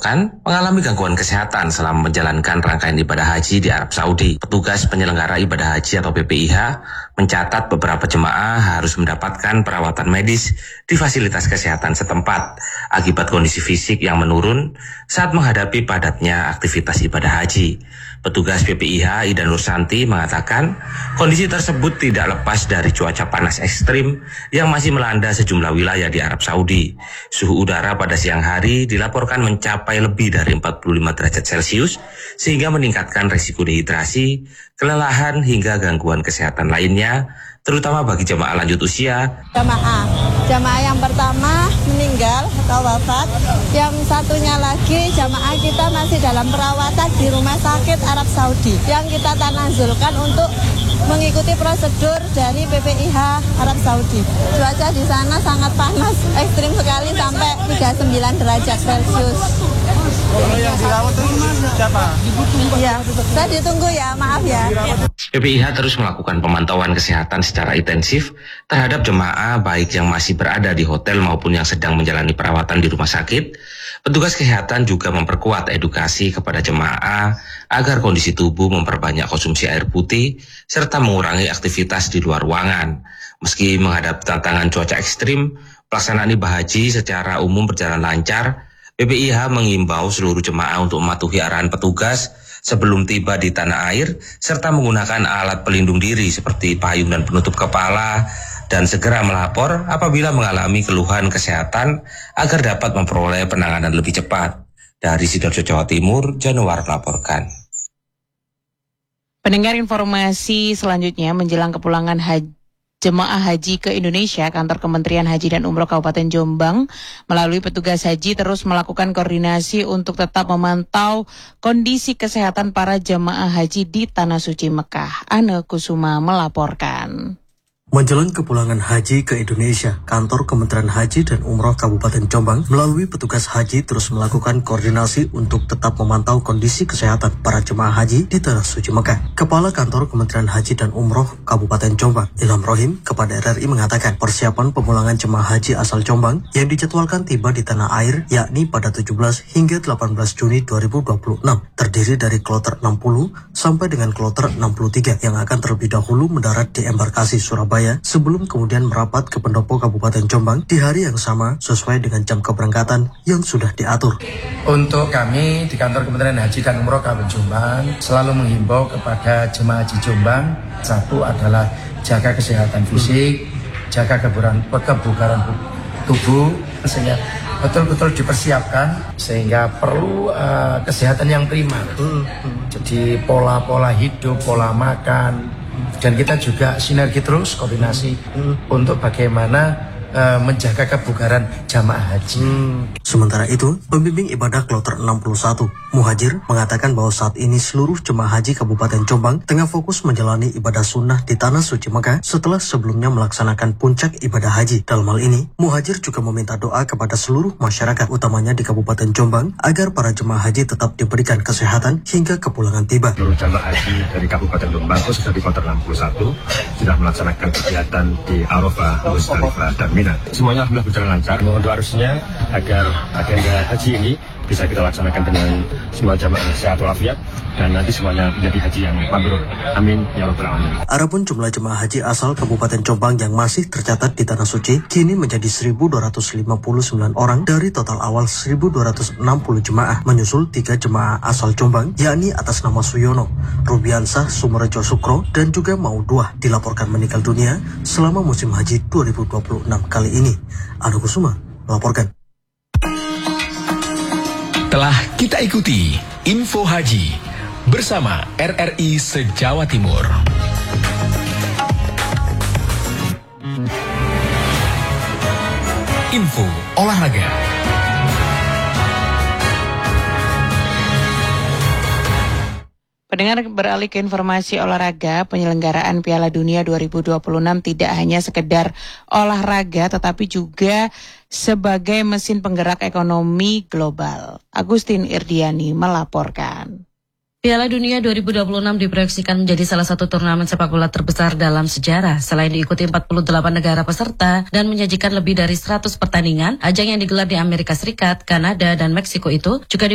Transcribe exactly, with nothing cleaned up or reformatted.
dilaporkan mengalami gangguan kesehatan selama menjalankan rangkaian ibadah haji di Arab Saudi. Petugas penyelenggara ibadah haji atau P P I H mencatat beberapa jemaah harus mendapatkan perawatan medis di fasilitas kesehatan setempat akibat kondisi fisik yang menurun saat menghadapi padatnya aktivitas ibadah haji. Petugas P P I H Ida Nursanti mengatakan kondisi tersebut tidak lepas dari cuaca panas ekstrim yang masih melanda sejumlah wilayah di Arab Saudi. Suhu udara pada siang hari dilaporkan mencapai lebih dari empat puluh lima derajat Celcius sehingga meningkatkan risiko dehidrasi, kelelahan hingga gangguan kesehatan lainnya, terutama bagi jemaah lanjut usia. Jemaah, jemaah yang pertama meninggal atau wafat, yang satunya lagi jemaah kita masih dalam perawatan di rumah sakit Arab Saudi yang kita tanazulkan untuk mengikuti prosedur dari P P I H Arab Saudi. Cuaca di sana sangat panas, ekstrim sekali sampai tiga puluh sembilan derajat Celcius. Kalau yang dirawat itu siapa? Ya, saya ditunggu ya, maaf ya. P P I H terus melakukan pemantauan kesehatan secara intensif terhadap jemaah baik yang masih berada di hotel maupun yang sedang menjalani perawatan di rumah sakit. Petugas kesehatan juga memperkuat edukasi kepada jemaah agar kondisi tubuh memperbanyak konsumsi air putih serta mengurangi aktivitas di luar ruangan. Meski menghadapi tantangan cuaca ekstrim, pelaksanaan ibadah haji secara umum berjalan lancar. P P I H mengimbau seluruh jemaah untuk mematuhi arahan petugas sebelum tiba di tanah air serta menggunakan alat pelindung diri seperti payung dan penutup kepala dan segera melapor apabila mengalami keluhan kesehatan agar dapat memperoleh penanganan lebih cepat. Dari Sidoarjo, Jawa Timur, Januar melaporkan. Pendengar, informasi selanjutnya menjelang kepulangan haji jemaah haji ke Indonesia, kantor Kementerian Haji dan Umroh Kabupaten Jombang melalui petugas haji terus melakukan koordinasi untuk tetap memantau kondisi kesehatan para jemaah haji di Tanah Suci Mekah. Ane Kusuma melaporkan. Menjelang kepulangan haji ke Indonesia, kantor Kementerian Haji dan Umroh Kabupaten Jombang melalui petugas haji terus melakukan koordinasi untuk tetap memantau kondisi kesehatan para jemaah haji di Tanah Suci Mekah. Kepala Kantor Kementerian Haji dan Umroh Kabupaten Jombang, Ilham Rohim, kepada R R I mengatakan persiapan pemulangan jemaah haji asal Jombang yang dijadwalkan tiba di tanah air yakni pada tujuh belas hingga delapan belas Juni dua ribu dua puluh enam terdiri dari kloter enam puluh sampai dengan kloter enam puluh tiga yang akan terlebih dahulu mendarat di embarkasi Surabaya sebelum kemudian merapat ke pendopo Kabupaten Jombang di hari yang sama sesuai dengan jam keberangkatan yang sudah diatur. Untuk kami di kantor Kementerian Haji dan Umroh Kabupaten Jombang selalu menghimbau kepada jemaah haji Jombang, satu adalah jaga kesehatan fisik, jaga kebugaran, kebugaran tubuh sehingga betul-betul dipersiapkan sehingga perlu uh, kesehatan yang prima. Hmm. Jadi pola-pola hidup, pola makan. Dan kita juga sinergi terus koordinasi hmm. untuk bagaimana uh, menjaga kebugaran jamaah haji. Hmm. Sementara itu, pembimbing ibadah kloter enam puluh satu, Muhajir, mengatakan bahwa saat ini seluruh jemaah haji Kabupaten Jombang tengah fokus menjalani ibadah sunnah di Tanah Suci Mekah setelah sebelumnya melaksanakan puncak ibadah haji. Dalam hal ini, Muhajir juga meminta doa kepada seluruh masyarakat, utamanya di Kabupaten Jombang, agar para jemaah haji tetap diberikan kesehatan hingga kepulangan tiba. Seluruh jemaah haji dari Kabupaten Jombang, khususnya di kloter enam puluh satu, sudah melaksanakan kegiatan di Arafah, Musdalifah, dan Mina. Semuanya alhamdulillah berjalan lancar. Mohon doa harusnya agar agenda haji ini bisa kita laksanakan dengan semua jamaah sehat walafiat dan nanti semuanya menjadi haji yang mabrur. Amin ya rabbal alamin. Adapun jumlah jemaah haji asal Kabupaten Jombang yang masih tercatat di Tanah Suci kini menjadi seribu dua ratus lima puluh sembilan orang dari total awal seribu dua ratus enam puluh jemaah, menyusul tiga jemaah asal Jombang yakni atas nama Suyono, Rubiansah Sumerejo Sukro dan juga Mauduah dilaporkan meninggal dunia selama musim haji dua ribu dua puluh enam kali ini. Anu Kusuma melaporkan. Telah kita ikuti Info Haji bersama R R I se-Jawa Timur. Info olahraga. Pendengar, beralih ke informasi olahraga, penyelenggaraan Piala Dunia dua ribu dua puluh enam tidak hanya sekedar olahraga tetapi juga sebagai mesin penggerak ekonomi global. Agustin Irdiani melaporkan. Piala Dunia dua ribu dua puluh enam diproyeksikan menjadi salah satu turnamen sepak bola terbesar dalam sejarah. Selain diikuti empat puluh delapan negara peserta dan menyajikan lebih dari seratus pertandingan, ajang yang digelar di Amerika Serikat, Kanada, dan Meksiko itu juga